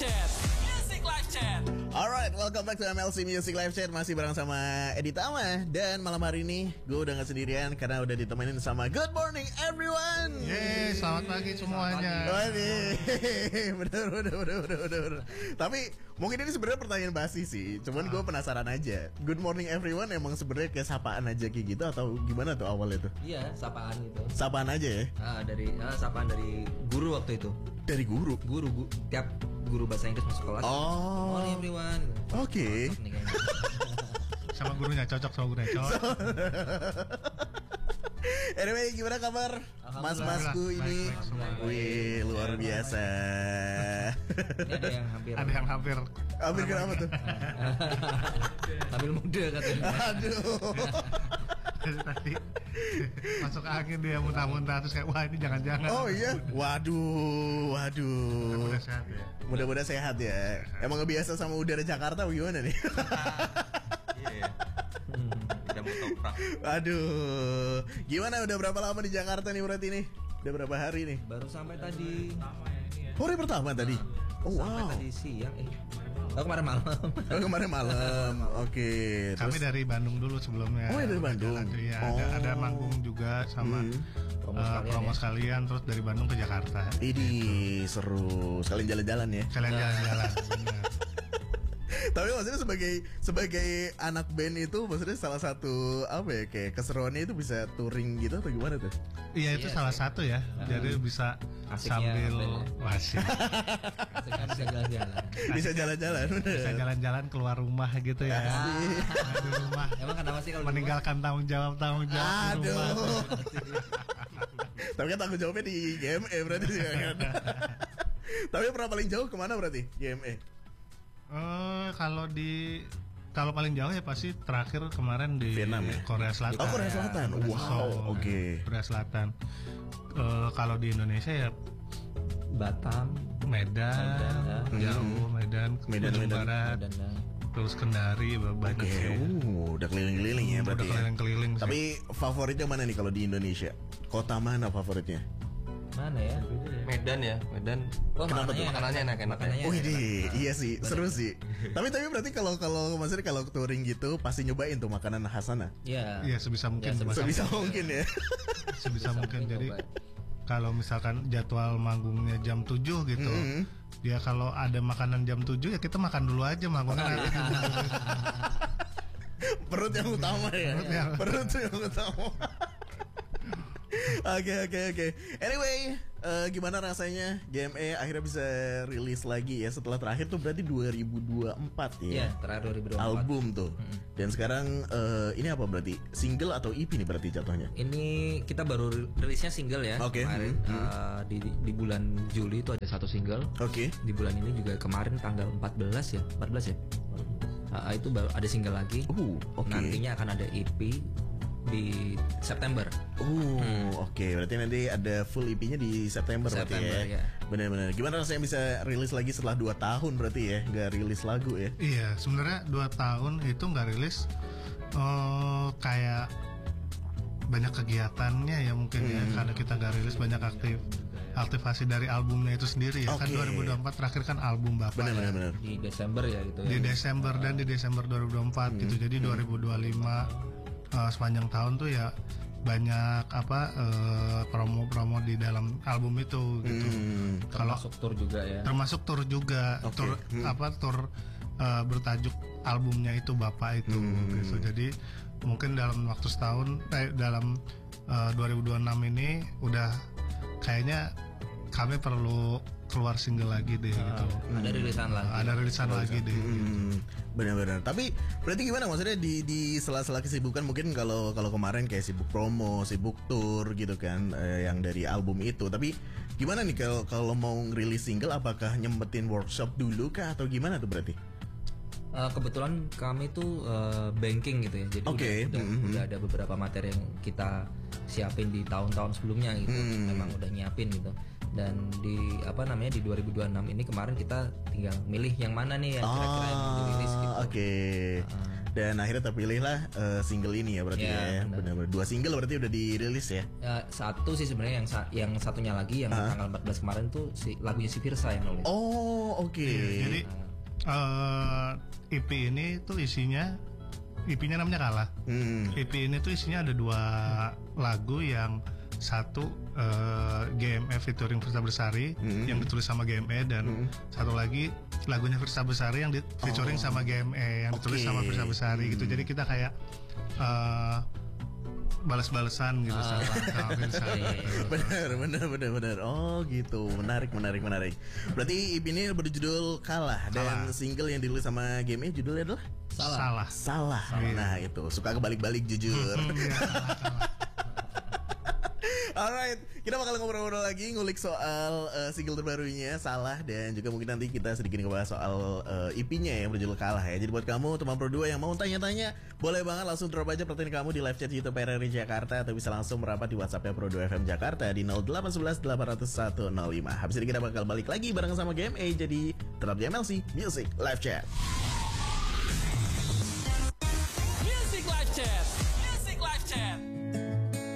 Chat. Music Live Chat. Alright, welcome back to MLC Music Live Chat. Masih bareng sama Edi Tama. Dan malam hari ini gue udah gak sendirian karena udah ditemenin sama Good morning everyone. Yeay, selamat pagi semuanya. Bener. Tapi mungkin ini sebenarnya pertanyaan basi sih. Cuman gue penasaran aja. Good morning everyone emang sebenarnya kayak sapaan aja kayak gitu atau gimana tuh awalnya tuh? Iya, sapaan gitu. Sapaan aja ya? Sapaan dari guru waktu itu. Dari guru? Tiap guru bahasa Inggris masuk kelas. Oh, morning everyone. Oke. Cocok nih kayaknya. Sama gurunya cocok. Anyway, gimana kabar mas-masku ini? Baik. Wih, luar biasa. Ini ada yang hampir. Hampir kenapa tuh? Tampil muda katanya. Aduh. Dari tadi masuk angin dia muntah-muntah terus kayak wah ini jangan-jangan. Oh iya, waduh. Mudah sehat ya. Mudah-mudahan sehat ya. Emang kebiasa sama udara Jakarta gimana nih? Iya. Tidak mau toprak. Aduh, gimana udah berapa lama di Jakarta nih berarti nih? Udah berapa hari nih? Baru sampai tadi. Hari pertama tadi. Oh Sampai wow. tadi siang. Kemarin malam. Oh, kemarin malam. Oke. Kami Terus dari Bandung dulu sebelumnya. Oh, dari Bandung. Iya, Oh. ada manggung juga sama promo sekalian terus dari Bandung ke Jakarta. ini seru. Sekalian jalan-jalan ya. Kalian jalan-jalan. Bener. Tapi maksudnya sebagai anak band itu maksudnya salah satu apa ya kayak keseruannya itu bisa touring gitu atau gimana tuh? Iya itu Iya salah sih. satu ya. Jadi bisa Asiknya sambil band. wasih. Bisa jalan-jalan. Bisa jalan-jalan. Bisa jalan-jalan keluar rumah gitu ya. Di rumah. Emang kenapa sih kalau Meninggalkan tanggung jawab di rumah. Aduh. Tapi kan tanggung jawabnya di GME berarti sih kan. Tapi pernah paling jauh kemana berarti GME? Kalau paling jauh ya pasti terakhir kemarin di Vietnam ya? Korea Selatan. Oh, Korea Selatan. Wow, Seoul, oke. Korea Selatan. Kalau di Indonesia ya Batam, Medan, jauh Medan, Medan. Ujung Barat, dan terus Kendari banyak Oke, ya. udah keliling-keliling ya berarti Udah ya. keliling-keliling sih. Tapi favoritnya mana nih kalau di Indonesia? Kota mana favoritnya? mana ya? Medan ya, Medan. Oh, Kenapa tuh? Makanannya enak-enak ya. Oh ini, iya sih, seru sih. Tapi berarti kalau maksudnya kalau touring gitu pasti nyobain tuh makanan khas sana. Iya. Iya sebisa mungkin. Ya, Sebisa mungkin ya. Sebisa mungkin. Jadi coba. kalau misalkan jadwal manggungnya jam 7 gitu. Ya kalau ada makanan jam 7 ya kita makan dulu aja manggungnya. Perut yang utama ya. Perut yang utama. Oke. Anyway, gimana rasanya GME akhirnya bisa rilis lagi ya setelah terakhir tuh berarti 2024 ya. Iya, terakhir 2024. Album tuh. Dan sekarang ini apa berarti? Single atau EP nih berarti jatuhnya? Ini kita baru rilisnya single ya. Oke. Kemarin di bulan Juli itu ada satu single. Oke. Di bulan ini juga kemarin tanggal 14 ya. Itu baru ada single lagi. Oke. Nantinya akan ada EP di September. Oke. Berarti nanti ada full EP-nya di September berarti September, ya. ya. Benar-benar. Gimana rasanya bisa rilis lagi setelah 2 tahun berarti ya? Nggak rilis lagu ya? Iya, sebenarnya 2 tahun itu nggak rilis, kayak banyak kegiatannya ya mungkin ya, karena kita nggak rilis banyak aktivasi dari albumnya itu sendiri ya. Kan Oke. 2024 terakhir kan album Bapak ya. Benar-benar. Di Desember ya gitu Di ya. Desember dan di Desember 2024 gitu. Jadi 2025 sepanjang tahun tuh ya banyak promo-promo di dalam album itu gitu. Kalau Termasuk tour juga ya. termasuk tour juga, Oke. tour bertajuk albumnya itu Bapak itu gitu. Jadi mungkin dalam waktu setahun dalam 2026 ini udah kayaknya kami perlu keluar single lagi deh gitu. Ada rilisan lagi. Ada rilisan lagi deh. Benar-benar. Tapi berarti gimana maksudnya di sela-sela kesibukan mungkin kalau kemarin kayak sibuk promo, sibuk tour gitu kan yang dari album itu. Tapi gimana nih kalau mau ngerilis single apakah nyempetin workshop dulu kah atau gimana tuh berarti? Kebetulan kami tuh banking gitu ya. Jadi Oke. udah ada beberapa materi yang kita siapin di tahun-tahun sebelumnya gitu. Memang udah nyiapin gitu. Dan di di 2026 ini kemarin kita tinggal milih yang mana nih yang kira-kira yang mau dirilis gitu. Oke. dan akhirnya terpilihlah single ini ya berarti Iya, ya. Benar-benar 2 single berarti udah dirilis ya. Satu sih sebenarnya yang satunya lagi yang tanggal 14 kemarin tuh lagunya si Virsa yang nulis. Oh, oke. Jadi EP ini tuh isinya, EP-nya namanya Kalah. EP ini tuh isinya ada 2 lagu, yang satu GME featuring Virsa Bersari yang ditulis sama GME, dan satu lagi lagunya Virsa Bersari yang featuring sama GME yang ditulis sama Virsa Bersari gitu. Jadi kita kayak balas-balasan gitu sama Virsa. Benar. Oh gitu, menarik. Berarti EP ini berjudul Kalah, dan single yang dirilis sama GME judulnya adalah Salah. Nah itu suka kebalik-balik jujur. Alright, kita bakal ngobrol-ngobrol lagi, ngulik soal single terbarunya Salah, dan juga mungkin nanti kita sedikit ngebahas soal EP-nya yang berjudul Kalah ya. Jadi buat kamu teman Pro 2 yang mau tanya-tanya, boleh banget langsung drop aja pertanyaan kamu di live chat YouTube RRI Jakarta, atau bisa langsung merapat di WhatsApp-nya Pro 2 FM Jakarta di 0811 800 105. Habis ini kita bakal balik lagi bareng sama GME, jadi tetap di MLC Music Live Chat.